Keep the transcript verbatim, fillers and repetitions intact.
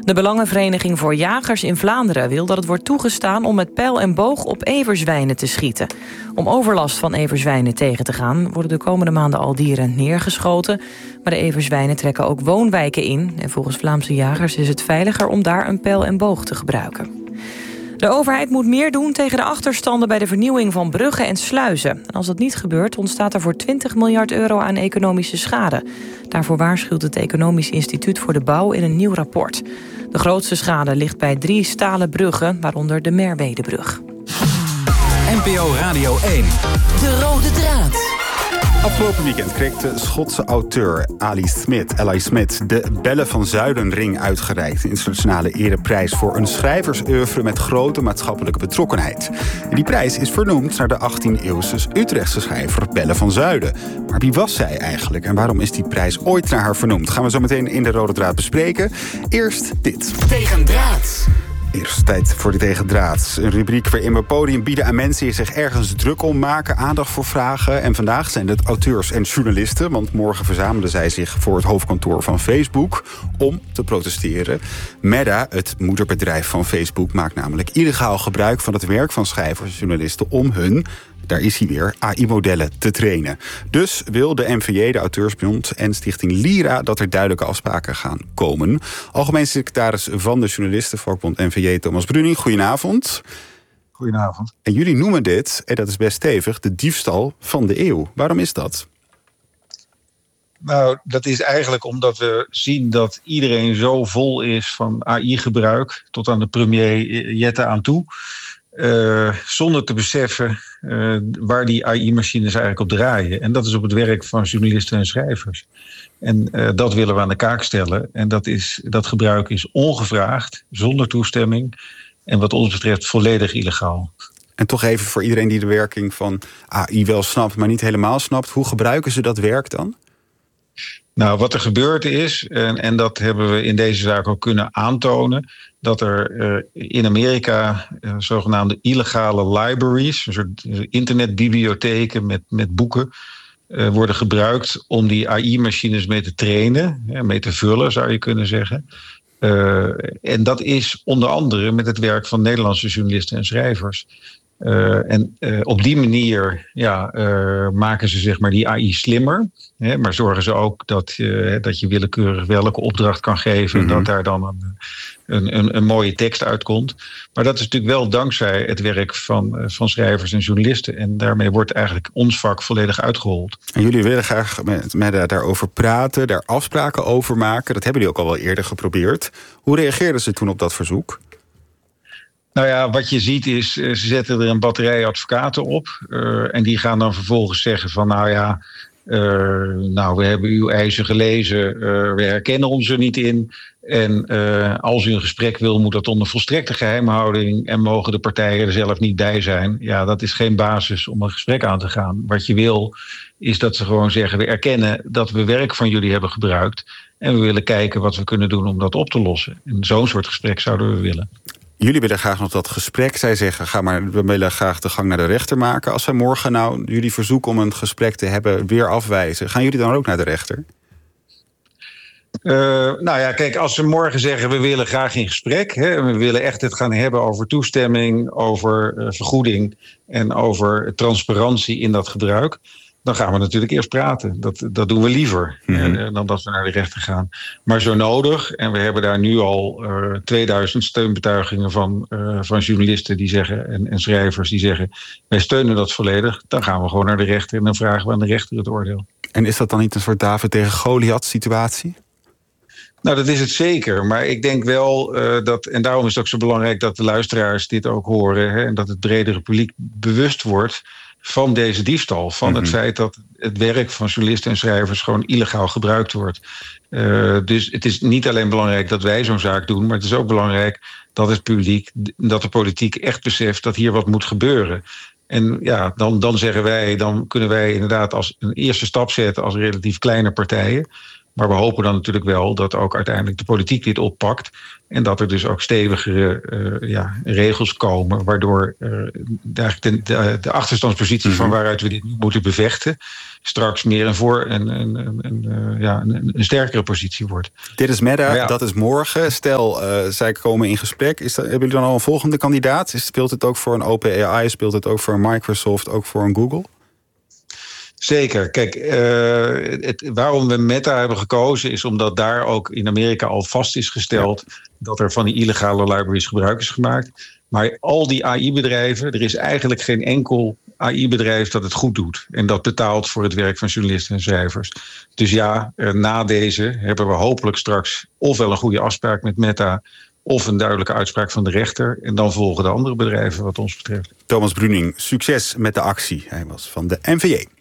De Belangenvereniging voor Jagers in Vlaanderen wil dat het wordt toegestaan om met pijl en boog op everzwijnen te schieten. Om overlast van everzwijnen tegen te gaan worden de komende maanden al dieren neergeschoten. Maar de everzwijnen trekken ook woonwijken in. En volgens Vlaamse jagers is het veiliger om daar een pijl en boog te gebruiken. De overheid moet meer doen tegen de achterstanden bij de vernieuwing van bruggen en sluizen. En als dat niet gebeurt, ontstaat er voor twintig miljard euro aan economische schade. Daarvoor waarschuwt het Economisch Instituut voor de Bouw in een nieuw rapport. De grootste schade ligt bij drie stalen bruggen, waaronder de Merwedebrug. N P O Radio één. De rode draad. Afgelopen weekend kreeg de Schotse auteur Ali Smith, Ali Smith de Belle van Zuilenring uitgereikt. Een internationale ereprijs voor een schrijversoeuvre met grote maatschappelijke betrokkenheid. En die prijs is vernoemd naar de achttiende-eeuwse Utrechtse schrijver Belle van Zuilen. Maar wie was zij eigenlijk en waarom is die prijs ooit naar haar vernoemd? Gaan we zo meteen in de Rode Draad bespreken. Eerst dit. Tegendraad. Eerst tijd voor de Tegendraad. Een rubriek waarin we podium bieden aan mensen die zich ergens druk om maken, aandacht voor vragen. En vandaag zijn het auteurs en journalisten, want morgen verzamelen zij zich voor het hoofdkantoor van Facebook om te protesteren. Meta, het moederbedrijf van Facebook, maakt namelijk illegaal gebruik van het werk van schrijvers en journalisten om hun, daar is hij weer, A I-modellen te trainen. Dus wil de N V J, de Auteursbond en Stichting Lyra dat er duidelijke afspraken gaan komen. Algemeen secretaris van de journalistenvakbond N V J, Thomas Bruning, goedenavond. Goedenavond. En jullie noemen dit, en dat is best stevig, de diefstal van de eeuw. Waarom is dat? Nou, dat is eigenlijk omdat we zien dat iedereen zo vol is van A I-gebruik, tot aan de premier Jette aan toe. Uh, zonder te beseffen uh, waar die A I-machines eigenlijk op draaien. En dat is op het werk van journalisten en schrijvers. En uh, dat willen we aan de kaak stellen. En dat, is, dat gebruik is ongevraagd, zonder toestemming. En wat ons betreft volledig illegaal. En toch even voor iedereen die de werking van A I wel snapt, maar niet helemaal snapt. Hoe gebruiken ze dat werk dan? Nou, wat er gebeurd is, en, en dat hebben we in deze zaak ook kunnen aantonen, dat er uh, in Amerika uh, zogenaamde illegale libraries, een soort internetbibliotheken met, met boeken, uh, worden gebruikt om die A I-machines mee te trainen, ja, mee te vullen, zou je kunnen zeggen. Uh, en dat is onder andere met het werk van Nederlandse journalisten en schrijvers. Uh, en uh, op die manier ja, uh, maken ze zeg maar die A I slimmer. Hè, maar zorgen ze ook dat, uh, dat je willekeurig welke opdracht kan geven. Mm-hmm. En dat daar dan een, een, een, een mooie tekst uitkomt. Maar dat is natuurlijk wel dankzij het werk van, uh, van schrijvers en journalisten. En daarmee wordt eigenlijk ons vak volledig uitgehold. En jullie willen graag met, met daarover praten, daar afspraken over maken. Dat hebben jullie ook al wel eerder geprobeerd. Hoe reageerden ze toen op dat verzoek? Nou ja, wat je ziet is, ze zetten er een batterij advocaten op. Uh, en die gaan dan vervolgens zeggen van, nou ja, uh, nou, we hebben uw eisen gelezen. Uh, we herkennen ons er niet in. En uh, als u een gesprek wil, moet dat onder volstrekte geheimhouding. En mogen de partijen er zelf niet bij zijn. Ja, dat is geen basis om een gesprek aan te gaan. Wat je wil, is dat ze gewoon zeggen, we erkennen dat we werk van jullie hebben gebruikt. En we willen kijken wat we kunnen doen om dat op te lossen. En zo'n soort gesprek zouden we willen. Jullie willen graag nog dat gesprek. Zij zeggen, ga maar, we willen graag de gang naar de rechter maken. Als zij morgen nou jullie verzoek om een gesprek te hebben weer afwijzen, gaan jullie dan ook naar de rechter? Uh, nou ja, kijk, als ze morgen zeggen, we willen graag in gesprek. Hè, we willen echt het gaan hebben over toestemming, over uh, vergoeding en over transparantie in dat gebruik. Dan gaan we natuurlijk eerst praten. Dat, dat doen we liever mm-hmm. eh, dan dat we naar de rechter gaan. Maar zo nodig, en we hebben daar nu al uh, tweeduizend steunbetuigingen van, uh, van journalisten die zeggen, en, en schrijvers die zeggen, wij steunen dat volledig. Dan gaan we gewoon naar de rechter en dan vragen we aan de rechter het oordeel. En is dat dan niet een soort David tegen Goliath situatie? Nou, dat is het zeker. Maar ik denk wel uh, dat, en daarom is het ook zo belangrijk dat de luisteraars dit ook horen, hè, en dat het bredere publiek bewust wordt van deze diefstal. Van mm-hmm. het feit dat het werk van journalisten en schrijvers gewoon illegaal gebruikt wordt. Uh, dus het is niet alleen belangrijk dat wij zo'n zaak doen, maar het is ook belangrijk dat het publiek, dat de politiek echt beseft dat hier wat moet gebeuren. En ja, dan, dan zeggen wij, dan kunnen wij inderdaad als een eerste stap zetten als relatief kleine partijen. Maar we hopen dan natuurlijk wel dat ook uiteindelijk de politiek dit oppakt. En dat er dus ook stevigere uh, ja, regels komen. Waardoor uh, de, de, de achterstandspositie mm-hmm. van waaruit we dit moeten bevechten straks meer een voor een, een, een, een, uh, ja, een, een sterkere positie wordt. Dit is Meta, ja. dat is morgen. Stel, uh, zij komen in gesprek. Is dat, hebben jullie dan al een volgende kandidaat? Speelt het ook voor een OpenAI? Speelt het ook voor een Microsoft? Ook voor een Google? Zeker. Kijk, uh, het, waarom we Meta hebben gekozen is omdat daar ook in Amerika al vast is gesteld ja. dat er van die illegale libraries gebruik is gemaakt. Maar al die A I-bedrijven, er is eigenlijk geen enkel A I-bedrijf dat het goed doet. En dat betaalt voor het werk van journalisten en schrijvers. Dus ja, na deze hebben we hopelijk straks ofwel een goede afspraak met Meta of een duidelijke uitspraak van de rechter. En dan volgen de andere bedrijven wat ons betreft. Thomas Bruning, succes met de actie. Hij was van de N V A.